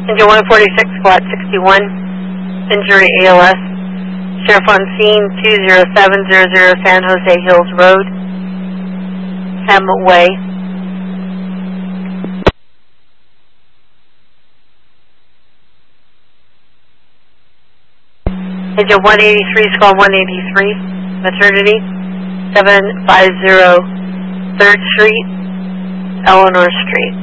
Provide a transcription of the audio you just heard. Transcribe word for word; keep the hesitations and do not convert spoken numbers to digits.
Engine one forty-six, flat sixty-one, injury A L S. Sheriff on scene, two zero seven zero zero San Jose Hills Road, Sam Way. Engine one eighty-three, squad one eighty-three, maternity, seven five zero third Street, Eleanor Street.